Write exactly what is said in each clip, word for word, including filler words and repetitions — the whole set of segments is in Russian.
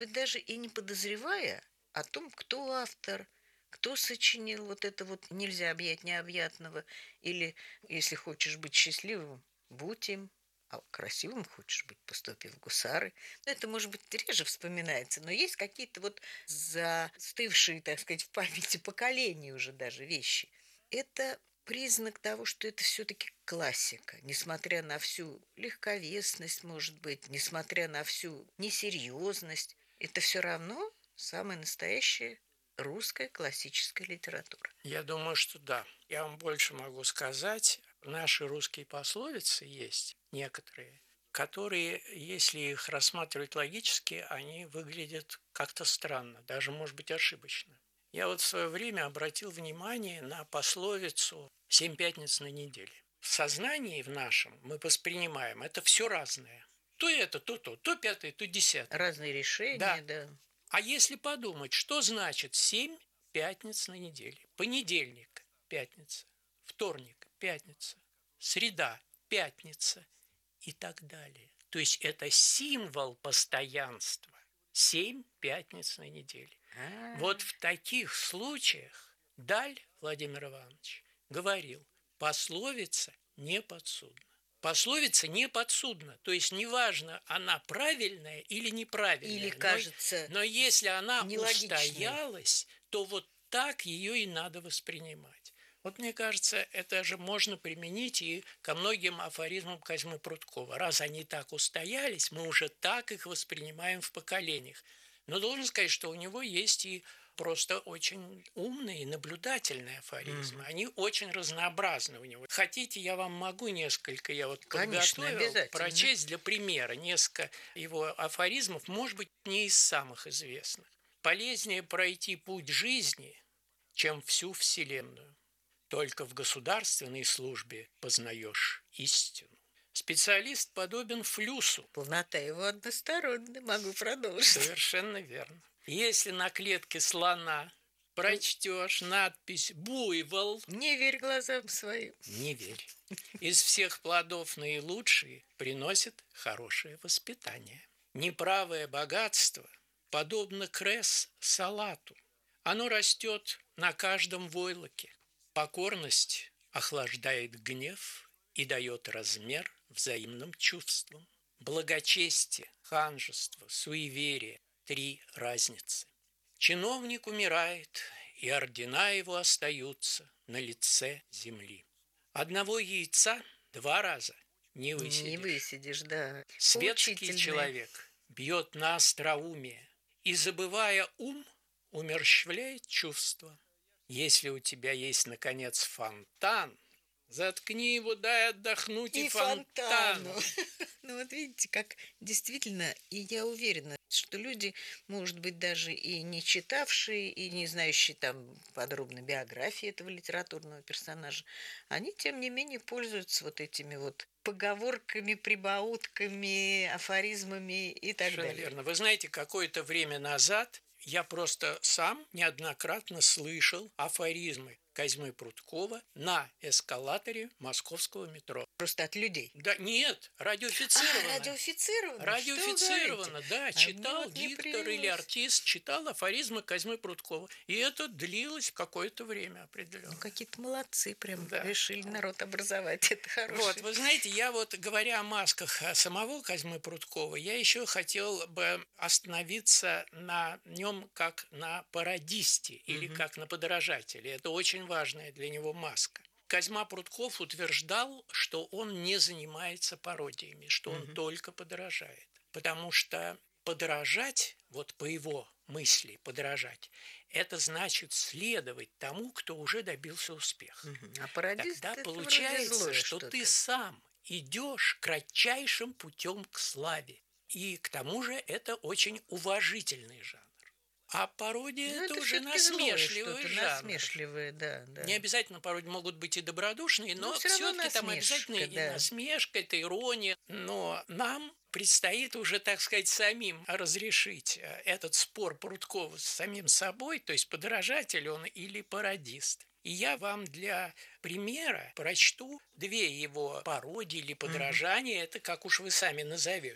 Даже и не подозревая о том, кто автор, кто сочинил вот это вот "Нельзя объять необъятного" или "Если хочешь быть счастливым, будь им, а красивым хочешь быть, поступи в гусары". Ну, это, может быть, реже вспоминается, но есть какие-то вот застывшие, так сказать, в памяти поколений уже даже вещи. Это признак того, что это все-таки классика, несмотря на всю легковесность, может быть, несмотря на всю несерьезность, это все равно самая настоящая русская классическая литература. Я думаю, что да. Я вам больше могу сказать. Наши русские пословицы есть некоторые, которые, если их рассматривать логически, они выглядят как-то странно, даже, может быть, ошибочно. Я вот в свое время обратил внимание на пословицу «семь пятниц на неделе». В сознании в нашем мы воспринимаем это все разное. То это, то то, то пятое, то десятое. Разные решения, Да. да. А если подумать, что значит семь пятниц на неделе? Понедельник – пятница, вторник – пятница, среда – пятница и так далее. То есть это символ постоянства. Семь пятниц на неделе. А, Вот в таких случаях Даль Владимир Иванович говорил, пословица не подсудна. Пословица не подсудна, то есть неважно, она правильная или или неправильная, но, кажется но если она нелогичной. устоялась, то вот так ее и надо воспринимать. Вот мне кажется, это же можно применить и ко многим афоризмам Козьмы Прудкова. Раз они так устоялись, мы уже так их воспринимаем в поколениях. Но должен сказать, что у него есть и просто очень умные и наблюдательные афоризмы. Мгм. Они очень разнообразны у него. Хотите, я вам могу несколько, я вот Конечно, подготовил, обязательно. прочесть для примера несколько его афоризмов, может быть, не из самых известных. Полезнее пройти путь жизни, чем всю вселенную. Только в государственной службе познаешь истину. Специалист подобен флюсу. Полнота его односторонняя, могу продолжить. Совершенно верно. Если на клетке слона прочтешь надпись «Буйвол», Не верь глазам своим. не верь. Из всех плодов наилучшие приносит хорошее воспитание. Неправое богатство подобно кресс салату. Оно растет на каждом войлоке. Покорность охлаждает гнев и дает размер взаимным чувствам. Благочестие, ханжество, суеверие – три разницы. Чиновник умирает, и ордена его остаются на лице земли. Одного яйца два раза не Не высидишь. высидишь, да. Светский Поучительные. человек бьет на остроумие и, забывая ум, умерщвляет чувства. Если у тебя есть, наконец, фонтан, заткни его, дай отдохнуть и, И фонтану. фонтану. Ну вот видите, как действительно, и я уверена, что люди, может быть, даже и не читавшие, и не знающие там подробно биографии этого литературного персонажа, они, тем не менее, пользуются вот этими вот поговорками, прибаутками, афоризмами и так Совершенно далее. верно. Вы знаете, какое-то время назад я просто сам неоднократно слышал афоризмы Козьмы Прудкова на эскалаторе московского метро. Просто от людей. Да нет, А, радиофицированно. радиофицированно? Радиофицированно, да, А мне читал вот не диктор или привелось. артист, читал афоризмы Козьмы Прудкова. И это длилось какое-то время Ну, определенно. какие-то молодцы, прям Да. решили народ образовать. Это хорошо. Вот, вы знаете, я вот, говоря о масках самого Козьмы Прудкова, я еще хотел бы остановиться на нем как на пародисте или Мгм. как на подражателе. Это очень важная для него маска. Козьма Прудков утверждал, что он не занимается пародиями, что он Мгм. только подражает. Потому что подражать, вот по его мысли подражать, это значит следовать тому, кто уже добился успеха. Мгм. А пародист Тогда это вроде получается, злое что что-то. ты сам идешь кратчайшим путем к славе. И к тому же это очень уважительный жанр. А пародия Ну, это, это уже все-таки злое насмешливый что-то, жанр. насмешливое, да, да. Не обязательно пародии могут быть и добродушные, Но но все равно все-таки там обязательно насмешка, и да. насмешка, это ирония. Но нам предстоит уже, так сказать, самим разрешить этот спор Прудкова с самим собой, то есть подражатель он или пародист. И я вам для примера прочту две его пародии или подражания, это как уж вы сами назовете.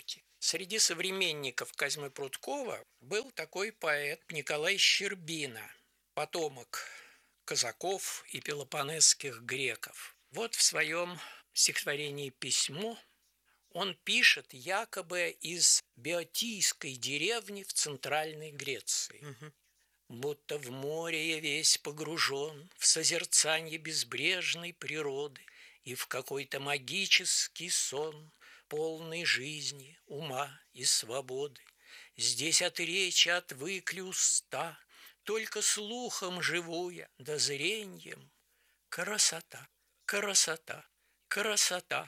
Среди современников Козьмы Прудкова был такой поэт Николай Щербина, потомок казаков и пелопонесских греков. Вот в своем стихотворении «Письмо» он пишет якобы из Беотийской деревни в Центральной Греции. Мгм. Будто в море я весь погружен в созерцание безбрежной природы и в какой-то магический сон, полный жизни, ума и свободы. Здесь от речи отвыкли уста, только слухом живу я, да зреньем. Красота, красота, красота,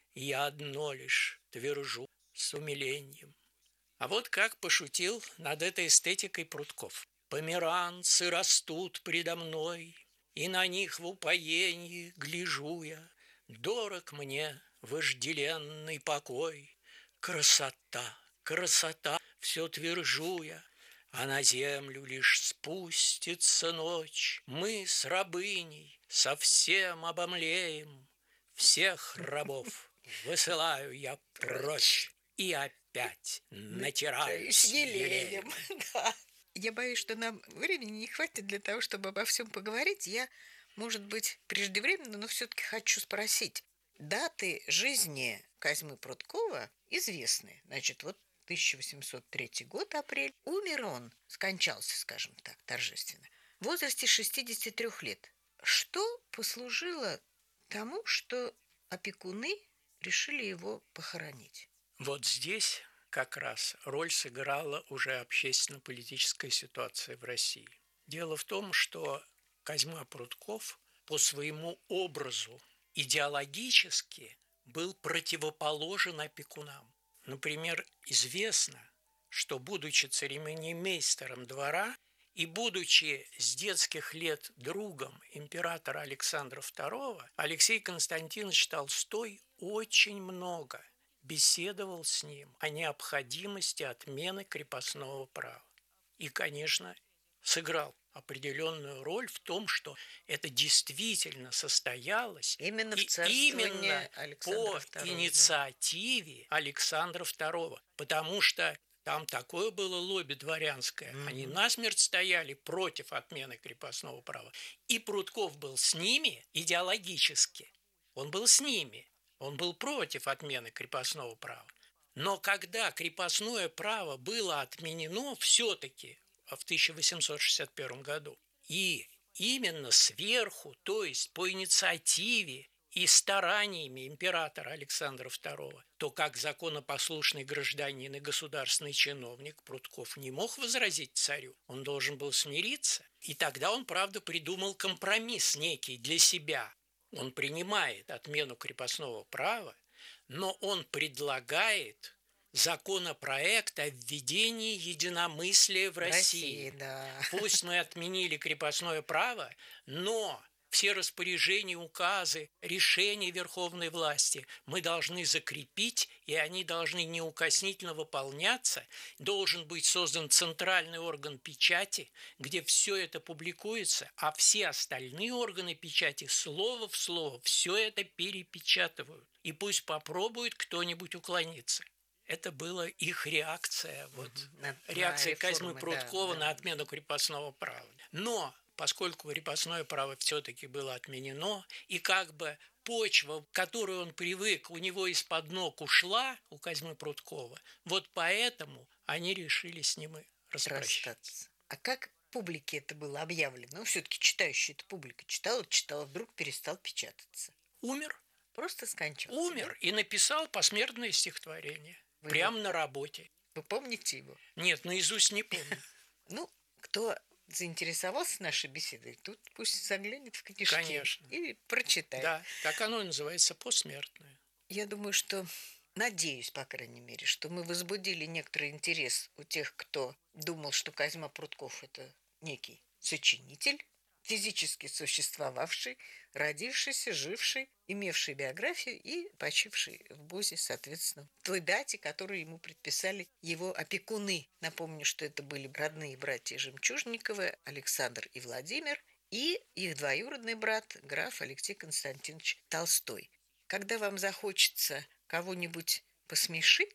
я одно лишь твержу с умилением. А вот как пошутил над этой эстетикой Прудков. Померанцы растут предо мной, и на них в упоении гляжу я. Дорог мне вожделенный покой. Красота, красота, все твержу я, а на землю лишь спустится ночь. Мы с рабыней совсем обомлеем, всех рабов высылаю я прочь и опять натираюсь елеем. Да. Я боюсь, что нам времени не хватит для того, чтобы обо всем поговорить. Я, может быть, преждевременно, но все-таки хочу спросить. Даты жизни Козьмы Прудкова известны. Значит, вот тысяча восемьсот третий год, апрель. Умер он, скончался, скажем так, торжественно, в возрасте шестидесяти трёх лет. Что послужило тому, что опекуны решили его похоронить? Вот здесь как раз роль сыграла уже общественно-политическая ситуация в России. Дело в том, что Козьма Прудков по своему образу идеологически был противоположен опекунам. Например, известно, что, будучи церемонимейстером двора и будучи с детских лет другом императора Александра второго, Алексей Константинович Толстой очень много беседовал с ним о необходимости отмены крепостного права. И, конечно, сыграл определенную роль в том, что это действительно состоялось Именно и в царствовании именно Александра по второго, инициативе Александра второго, потому что там такое было лобби дворянское. Мгм. Они насмерть стояли против отмены крепостного права. И Прудков был с ними идеологически. Он был с ними. Он был против отмены крепостного права. Но когда крепостное право было отменено все-таки в тысяча восемьсот шестьдесят первом году, и именно сверху, то есть по инициативе и стараниями императора Александра второго, то как законопослушный гражданин и государственный чиновник Прудков не мог возразить царю. Он должен был смириться. И тогда он, правда, придумал компромисс некий для себя. Он принимает отмену крепостного права, но он предлагает законопроект о введении единомыслия в России. России, да. Пусть мы отменили крепостное право, но все распоряжения, указы, решения верховной власти мы должны закрепить, и они должны неукоснительно выполняться. Должен быть создан центральный орган печати, где все это публикуется, а все остальные органы печати слово в слово все это перепечатывают. И пусть попробует кто-нибудь уклониться. Это была их реакция, вот, На- реакция на Козьмы реформы, Прудкова да, на да. отмену крепостного права. Но поскольку крепостное право все-таки было отменено, и как бы почва, к которой он привык, у него из-под ног ушла, у Козьмы Прудкова, вот поэтому они решили с ним и распрощаться. Расстаться. А как публике это было объявлено? Ну, все-таки читающая эта публика читала, читала, вдруг перестал печататься. Умер, Просто скончался. умер и написал посмертное стихотворение. Вы Прямо на работе. Вы помните его? Нет, наизусть не помню. Ну, кто заинтересовался нашей беседой, тут пусть заглянет в книжки Конечно. и прочитает. Да, так оно и называется, посмертное. Я думаю, что, надеюсь, по крайней мере, что мы возбудили некоторый интерес у тех, кто думал, что Козьма Прудков – это некий сочинитель, физически существовавший, родившийся, живший, имевший биографию и почивший в Бузе, соответственно, той дате, которую ему предписали его опекуны. Напомню, что это были родные братья Жемчужниковы, Александр и Владимир, и их двоюродный брат, граф Алексей Константинович Толстой. Когда вам захочется кого-нибудь посмешить,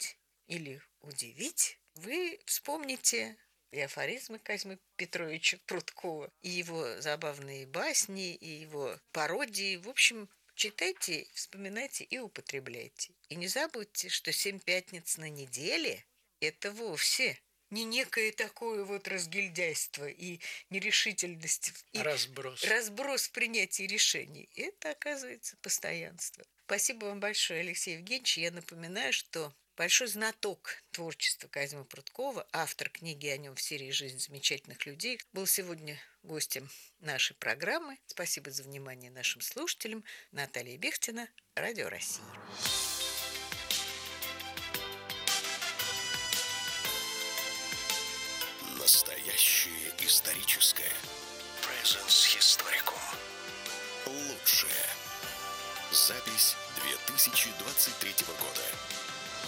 или удивить, вы вспомните и афоризмы Козьмы Петровича Прудкова, и его забавные басни, и его пародии. В общем, читайте, вспоминайте и употребляйте. И не забудьте, что семь пятниц на неделе – это вовсе не некое такое вот разгильдяйство и нерешительность, и разброс. разброс в принятии решений. Это, оказывается, постоянство. Спасибо вам большое, Алексей Евгеньевич. Я напоминаю, что большой знаток творчества Козьмы Прудкова, автор книги о нем в серии «Жизнь замечательных людей», был сегодня гостем нашей программы. Спасибо за внимание нашим слушателям. Наталья Бехтина, Радио России. Настоящее историческое. Presence Historicum. Лучшее. Запись две тысячи двадцать третьего года.